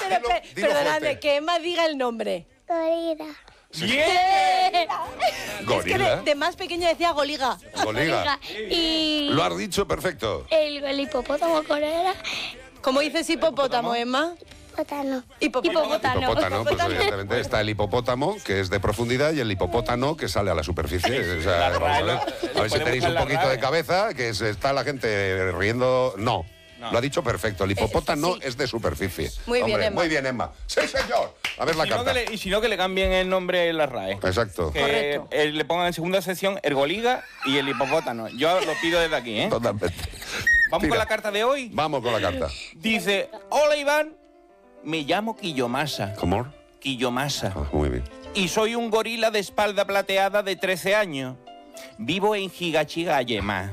Perdonadme, que Emma diga el nombre. Gorila. ¡Bien! Gorila. Es que de más pequeña decía goliga. Goliga. Y Lo has dicho perfecto. el hipopótamo, ¿cuál era? ¿Cómo dices hipopótamo, Emma? Hipopótamo. Hipopótamo, pues evidentemente está el hipopótamo, que es de profundidad, y el hipopótamo, que sale a la superficie. O sea, vamos a ver si tenéis un poquito de cabeza, que está la gente riendo. No. Lo ha dicho perfecto. El hipopótamo Sí. es de superficie. Muy bien, Emma. Muy bien, Emma. ¡Sí, señor! A ver la carta. Y si no, que le cambien el nombre en la RAE. Exacto. Que le pongan en segunda sección el goliga y el hipopótamo. Yo lo pido desde aquí, ¿eh? Totalmente. Vamos Tira. con la carta de hoy. Vamos con la carta. Dice, hola Iván, me llamo Quillomasa. ¿Cómo? Quillomasa. Ah, muy bien. Y soy un gorila de espalda plateada de 13 años. Vivo en Higachigayama.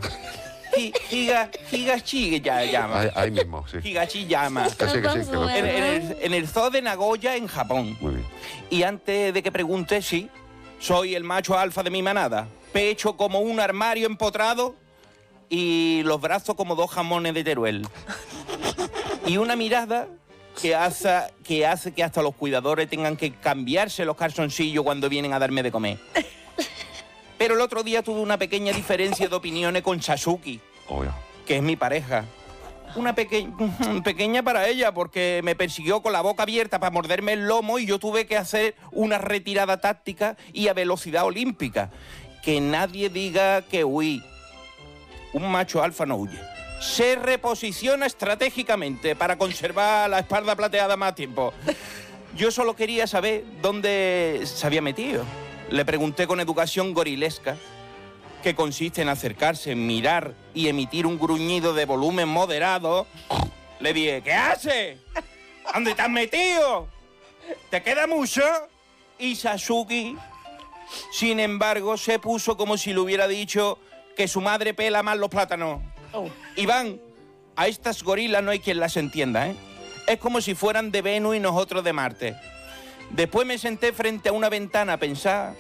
Higachigayama. Ahí mismo, sí. Higachiyama. Que sí, que lo- En el zoo de Nagoya, en Japón. Muy bien. Y antes de que pregunte, sí, soy el macho alfa de mi manada. Pecho como un armario empotrado y los brazos como 2 jamones de Teruel. Y una mirada que hace que hasta los cuidadores tengan que cambiarse los calzoncillos cuando vienen a darme de comer. Pero el otro día tuve una pequeña diferencia de opiniones con Sasuke, Obvio. que es mi pareja. Una pequeña para ella, porque me persiguió con la boca abierta para morderme el lomo y yo tuve que hacer una retirada táctica y a velocidad olímpica. Que nadie diga que huí. Un macho alfa no huye. Se reposiciona estratégicamente para conservar la espalda plateada más tiempo. Yo solo quería saber dónde se había metido. Le pregunté con educación gorilesca, que consiste en acercarse, mirar y emitir un gruñido de volumen moderado. Le dije, ¿qué haces? ¿Dónde te has metido? ¿Te queda mucho? Y Sasuke, sin embargo, se puso como si le hubiera dicho que su madre pela más los plátanos. Iván, a estas gorilas no hay quien las entienda, ¿eh? Es como si fueran de Venus y nosotros de Marte. Después me senté frente a una ventana a pensar,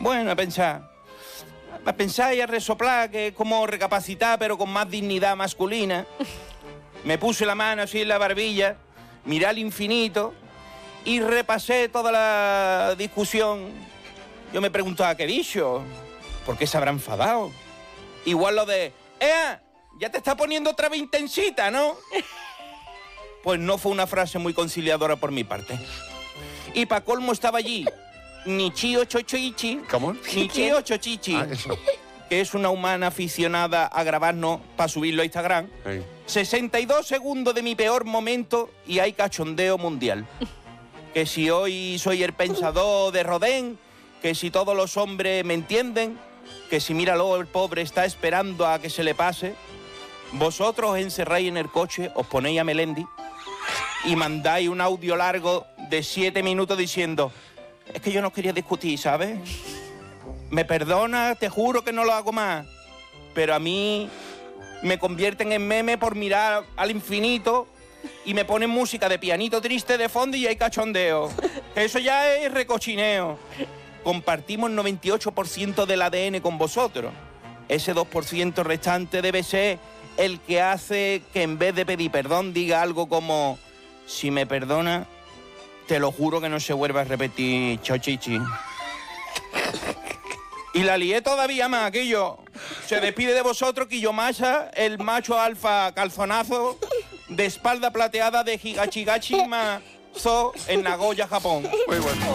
y a resoplar, que es como recapacitar, pero con más dignidad masculina. Me puse la mano así en la barbilla, miré al infinito y repasé toda la discusión. Yo me preguntaba, ¿qué he dicho? ¿Por qué se habrá enfadado? Igual lo de, ya te está poniendo otra vez intensita, ¿no? Pues no fue una frase muy conciliadora por mi parte. Y pa' colmo estaba allí Nichio Chochoichi. ¿Cómo? Nichio Chochichi, Eso. que es una humana aficionada a grabarnos para subirlo a Instagram. Sí. 62 segundos de mi peor momento y hay cachondeo mundial. Que si hoy soy el pensador de Rodin, que si todos los hombres me entienden, que si míralo, el pobre está esperando a que se le pase. Vosotros os encerráis en el coche, os ponéis a Melendi y mandáis un audio largo de 7 minutos diciendo, es que yo no quería discutir, ¿sabes? Me perdona, te juro que no lo hago más. Pero a mí me convierten en meme por mirar al infinito y me ponen música de pianito triste de fondo y hay cachondeo. Eso ya es recochineo. Compartimos el 98% del ADN con vosotros. Ese 2% restante debe ser el que hace que en vez de pedir perdón diga algo como, si me perdona, te lo juro que no se vuelva a repetir, Chochichi. Y la lié todavía más, Quillo. Se despide de vosotros, Quillomasa, el macho alfa calzonazo de espalda plateada de Higachigashima Zoo en Nagoya, Japón. Muy bueno.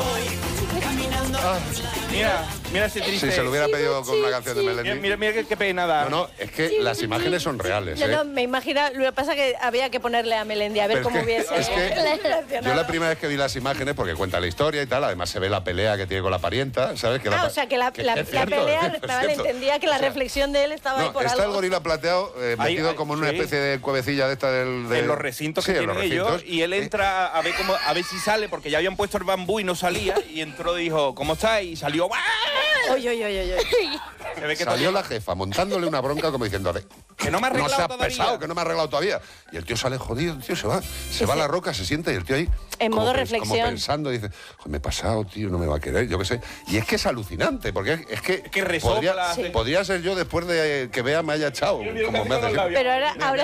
Mira ese triste. Si se lo hubiera pedido con una canción de Melendi. Mira qué pena da. No, es que las imágenes son reales, ¿eh? No, me imagino, lo que pasa es que había que ponerle a Melendi a ver Pero cómo es que- hubiese es que reaccionado. Yo la primera vez que vi las imágenes, porque cuenta la historia y tal, además se ve la pelea que tiene con la parienta, ¿sabes? O sea, que la es cierto, pelea, es vale, cierto. entendía que la O sea, reflexión de él estaba ahí No, por está algo. el gorila plateado metido Ahí, como en una sí. especie de cuevecilla de esta del... En los recintos sí, que en los tienen ellos, recintos. y él entra a ver si sale, porque ya habían puesto el bambú y no salía, y entró y dijo, ¿cómo estás? Y salió, ¡ah! Oy, oy, oy, oy, oy. Salió la jefa montándole una bronca como diciéndole... Que no me ha arreglado seas todavía. pesado, que no me ha arreglado todavía. Y el tío sale jodido, el tío se va a la roca, se sienta y el tío ahí... En modo como reflexión. pensando, dice, me he pasado, tío, no me va a querer, yo qué sé. Y es que es alucinante, porque es que resopla. podría ser yo después de que Bea me haya echado, como me hace siempre. Pero ahora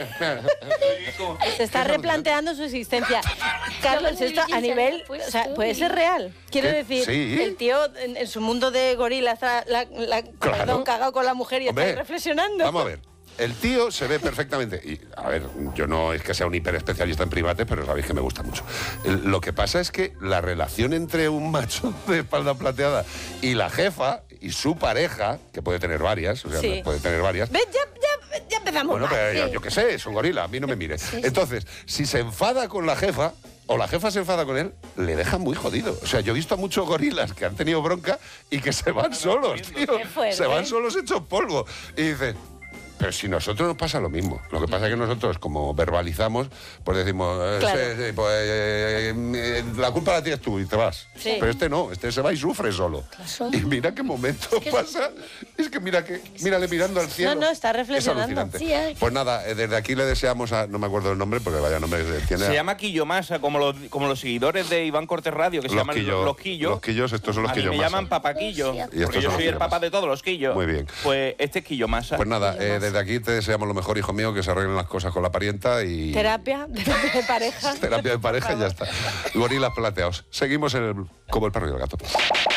se está replanteando su existencia. Carlos, esto a nivel... O sea, puede ser real. Quiero ¿Qué? decir, Sí. el tío en su mundo de gorila está Claro. cagado con la mujer y Hombre, está ahí reflexionando. Vamos a ver. El tío se ve perfectamente. Y, a ver, yo no es que sea un hiperespecialista en primates, pero sabéis que me gusta mucho. Lo que pasa es que la relación entre un macho de espalda plateada y la jefa y su pareja, que puede tener varias, o sea, Sí. puede tener varias. ¿Ves? Ya empezamos. Bueno, mal. pero yo qué sé, es un gorila, a mí no me mire. Entonces, si se enfada con la jefa, o la jefa se enfada con él, le dejan muy jodido. O sea, yo he visto a muchos gorilas que han tenido bronca y que se van solos, tío. Qué fuerte. Se van solos hechos polvo. Y dices, pero si nosotros nos pasa lo mismo. Lo que pasa es que nosotros, como verbalizamos, pues decimos, Claro. sí, la culpa la tienes tú y te vas. Sí. Pero este no, este se va y sufre solo. Y mira qué momento pasa. Es que mírale mirando al cielo. No, está reflexionando. Es alucinante. Sí, Pues nada, desde aquí le deseamos a... No me acuerdo el nombre, porque vaya nombre tiene... Se llama Quillomasa, como los seguidores de Iván Cortés Radio, que se llaman los Quillos. Los quillos, estos son los A mí quillos me masa. llaman Papaquillo, Y estos porque yo son los soy el Quillos papá Masa. de todos los quillos. Muy bien. Pues este es Quillomasa. Pues nada, desde aquí te deseamos lo mejor, hijo mío, que se arreglen las cosas con la parienta y... Terapia de pareja. Terapia de pareja y ya está. Gorilas plateados. Seguimos como el perro y el gato.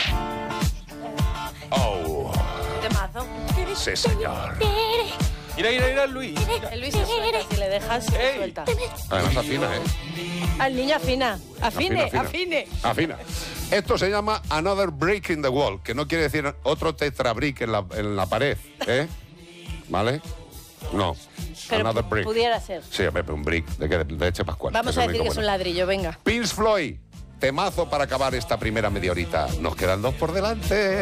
Oh, Temazo. sí, señor. Mira, Luis. El Luis se suelta, si le dejas, se suelta. Además afina, ¿eh? Al niño afina. Afine. Afina. Esto se llama Another Break in the Wall, que no quiere decir otro tetrabrick en la pared, ¿eh? ¿Vale? No. Pero Another brick. pudiera ser. Sí, a ver, un brick de leche pascual. Vamos Eso a es decir que rico, es un bueno. ladrillo, venga. Prince Floyd, temazo para acabar esta primera media horita. Nos quedan 2 por delante.